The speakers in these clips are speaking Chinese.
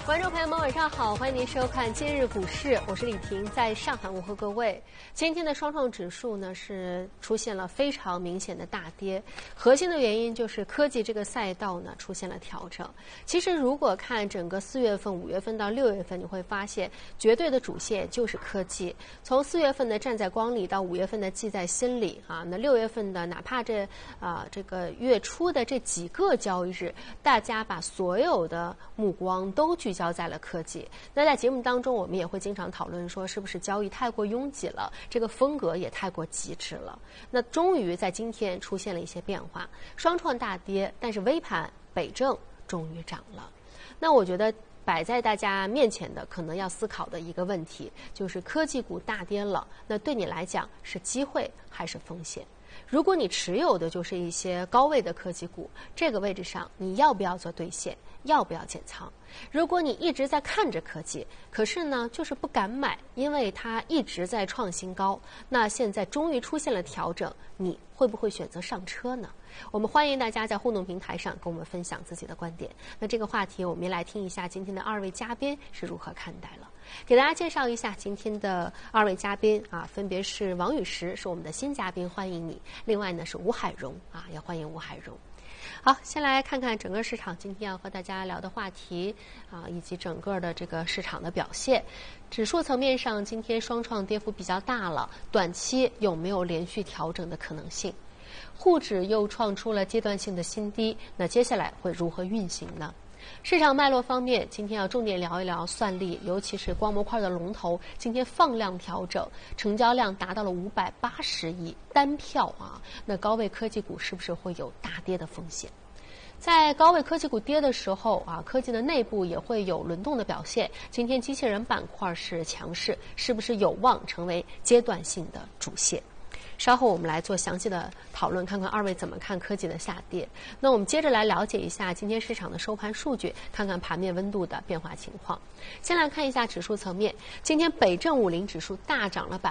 观众朋友们，晚上好，欢迎您收看今日股市，我是李婷，在上海问候各位。今天的双创指数呢是出现了非常明显的大跌，核心的原因就是科技这个赛道呢出现了调整。其实如果看整个4月份、5月份到6月份，你会发现绝对的主线就是科技。从4月份的站在光里到5月份的记在心里啊，那6月份的哪怕这个月初的这几个交易日，大家把所有的目光都聚焦在了科技。那在节目当中，我们也会经常讨论说，是不是交易太过拥挤了，这个风格也太过极致了。那终于在今天出现了一些变化，双创大跌，但是微盘北证终于涨了。那我觉得摆在大家面前的可能要思考的一个问题，就是科技股大跌了，那对你来讲是机会还是风险？如果你持有的就是一些高位的科技股，这个位置上你要不要做兑现，要不要减仓？如果你一直在看着科技，可是呢就是不敢买，因为它一直在创新高，那现在终于出现了调整，你会不会选择上车呢？我们欢迎大家在互动平台上跟我们分享自己的观点。那这个话题我们也来听一下今天的二位嘉宾是如何看待了。给大家介绍一下今天的二位嘉宾啊，分别是王宇石，是我们的新嘉宾，欢迎你。另外呢是吴海荣啊，也欢迎吴海荣。好，先来看看整个市场今天要和大家聊的话题啊，以及整个的这个市场的表现。指数层面上，今天双创跌幅比较大了，短期有没有连续调整的可能性？沪指又创出了阶段性的新低，那接下来会如何运行呢？市场脉络方面，今天要重点聊一聊算力，尤其是光模块的龙头，今天放量调整，成交量达到了580亿单票啊，那高位科技股是不是会有大跌的风险？在高位科技股跌的时候啊，科技的内部也会有轮动的表现。今天机器人板块是强势，是不是有望成为阶段性的主线？稍后我们来做详细的讨论，看看二位怎么看科技的下跌。那我们接着来了解一下今天市场的收盘数据，看看盘面温度的变化情况。先来看一下指数层面，今天北证50指数大涨了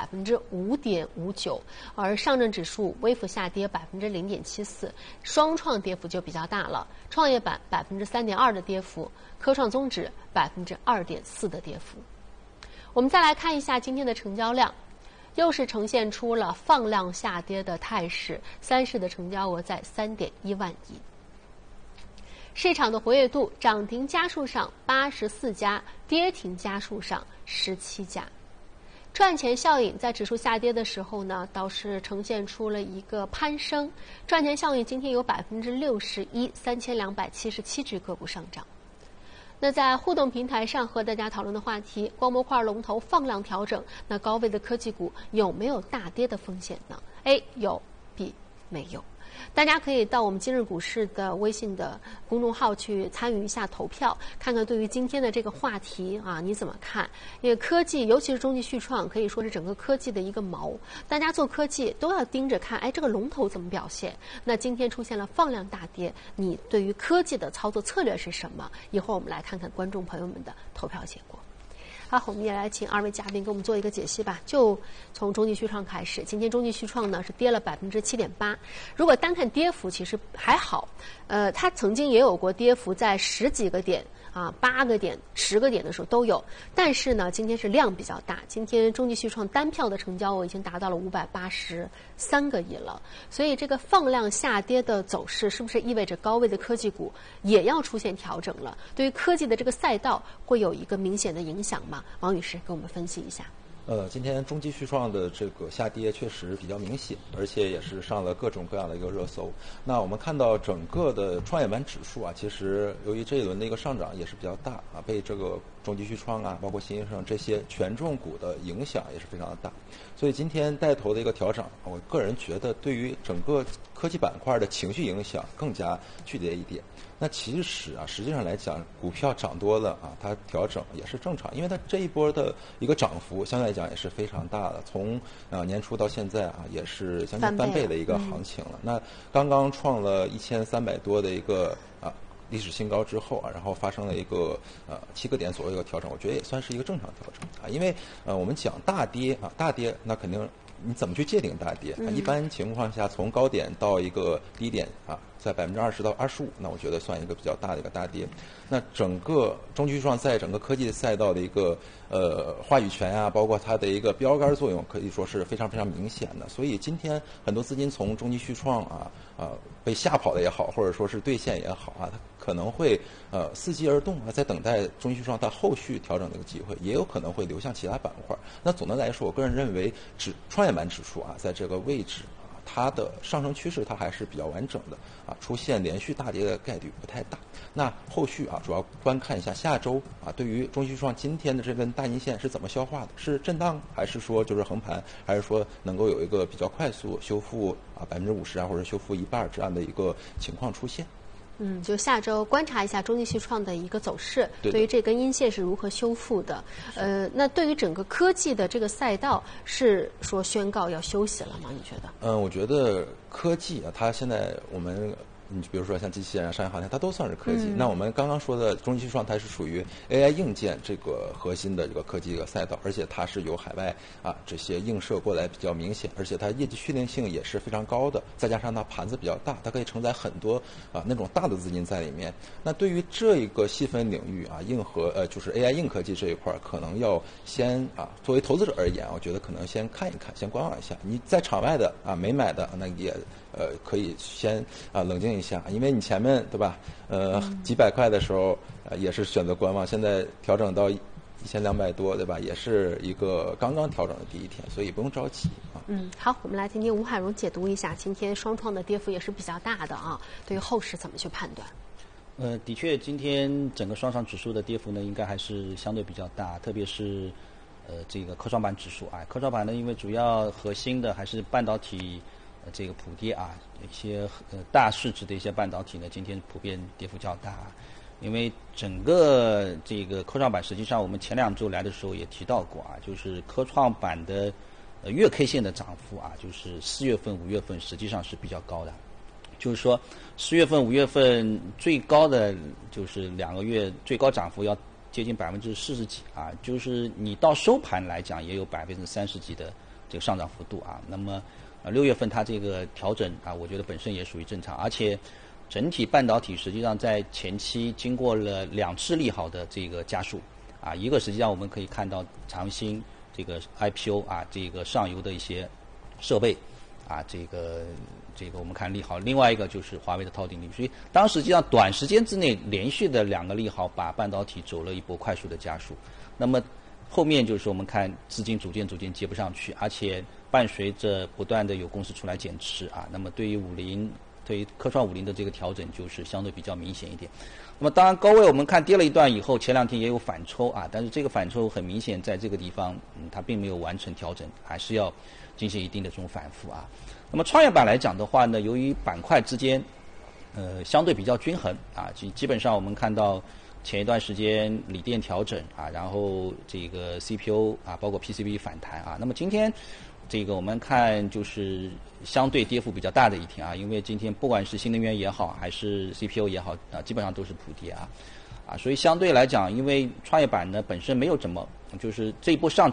5.59%，而上证指数微幅下跌0.74%，双创跌幅就比较大了，创业板3.2%的跌幅，科创综指2.4%的跌幅。我们再来看一下今天的成交量。又是呈现出了放量下跌的态势，三市的成交额在3.1万亿。市场的活跃度，涨停家数上84家，跌停家数上17家。赚钱效应在指数下跌的时候呢，倒是呈现出了一个攀升。赚钱效应今天有61%，3277只个股上涨。那在互动平台上和大家讨论的话题，光模块龙头放量调整，那高位的科技股有没有大跌的风险呢？ A 有， B 没有。大家可以到我们今日股市的微信的公众号去参与一下投票，看看对于今天的这个话题啊你怎么看？因为科技，尤其是中继续创，可以说是整个科技的一个锚。大家做科技都要盯着看，哎，这个龙头怎么表现？那今天出现了放量大跌，你对于科技的操作策略是什么？一会儿我们来看看观众朋友们的投票结果。好，我们也来请二位嘉宾给我们做一个解析吧。就从中继续创开始，今天中继续创呢是跌了7.8%。如果单看跌幅，其实还好，它曾经也有过跌幅在10几个点啊，8个点、10个点的时候都有。但是呢，今天是量比较大，今天中继续创单票的成交额已经达到了583个亿了。所以这个放量下跌的走势，是不是意味着高位的科技股也要出现调整了？对于科技的这个赛道会有一个明显的影响吗？王宇石给我们分析一下。 今天中继续创的这个下跌确实比较明显，而且也是上了各种各样的一个热搜。那我们看到整个的创业板指数啊，其实由于这一轮的一个上涨也是比较大啊，被这个中继续创啊，包括新兴这些权重股的影响也是非常的大。所以今天带头的一个调整，我个人觉得对于整个科技板块的情绪影响更加剧烈一点。那其实啊，实际上来讲，股票涨多了啊，它调整也是正常，因为它这一波的一个涨幅相对来讲也是非常大的，从年初到现在啊，也是将近翻倍的一个行情了。那刚刚创了1300多的一个历史新高之后啊，然后发生了一个7个点左右一个调整，我觉得也算是一个正常调整啊。因为我们讲大跌啊，大跌那肯定你怎么去界定大跌啊？一般情况下，从高点到一个低点啊，在20%到25%，那我觉得算一个比较大的一个大跌。那整个中期创在整个科技赛道的一个话语权啊，包括它的一个标杆作用，可以说是非常非常明显的。所以今天很多资金从中期续创被吓跑的也好，或者说是兑现也好啊，它可能会伺机而动啊，在等待中期续创它后续调整的一个机会，也有可能会流向其他板块。那总的来说，我个人认为创业板指数啊，在这个位置它的上升趋势它还是比较完整的啊，出现连续大跌的概率不太大。那后续主要观看一下下周对于中期续创今天的这根大阴线是怎么消化的，是震荡还是说就是横盘，还是说能够有一个比较快速修复50%或者修复1半这样的一个情况出现。 就下周观察一下中期续创的一个走势，对于这根阴线是如何修复的。那对于整个科技的这个赛道，是说宣告要休息了吗？你觉得？ 我觉得科技它现在你比如说像机器人、商业航天，它都算是科技。那我们刚刚说的中期续创，它是属于 AI 硬件这个核心的这个科技一个赛道，而且它是由海外这些映射过来比较明显，而且它业绩确定性也是非常高的，再加上它盘子比较大，它可以承载很多那种大的资金在里面。那对于这一个细分领域就是 AI 硬科技这一块，可能要先作为投资者而言，我觉得可能先看一看，先观望一下。你在场外的没买的，那也可以先冷静一下，因为你前面对吧几百块的时候也是选择观望，现在调整到1200多对吧，也是一个刚刚调整的第一天，所以不用着急好，我们来听听吴海荣解读一下今天双创的跌幅也是比较大的对于后市怎么去判断？ 的确，今天整个双创指数的跌幅呢，应该还是相对比较大，特别是这个科创板指数科创板呢，因为主要核心的还是半导体这个普跌一些大市值的一些半导体呢，今天普遍跌幅较大。因为整个这个科创板，实际上我们前2周来的时候也提到过就是科创板的月 K 线的涨幅就是4月份、5月份实际上是比较高的。就是说4月份、5月份最高的就是2个月最高涨幅要接近40%几就是你到收盘来讲也有30%几的这个上涨幅度那么6月份它这个调整我觉得本身也属于正常，而且整体半导体实际上在前期经过了2次利好的这个加速一个实际上我们可以看到长兴这个 IPO 这个上游的一些设备这个我们看利好，另外一个就是华为的套定率，所以当实际上短时间之内连续的2个利好把半导体走了一波快速的加速，那么后面就是我们看资金逐渐接不上去，而且伴随着不断的有公司出来减持那么对于科创50的这个调整就是相对比较明显一点。那么当然高位我们看跌了一段以后，前2天也有反抽但是这个反抽很明显在这个地方它并没有完成调整，还是要进行一定的这种反复那么创业板来讲的话呢，由于板块之间相对比较均衡基本上我们看到前一段时间锂电调整然后这个 CPU 包括 PCB 反弹那么今天这个我们看就是相对跌幅比较大的一天因为今天不管是新能源也好还是 CPU 也好基本上都是普跌所以相对来讲，因为创业板呢本身没有怎么就是这一波上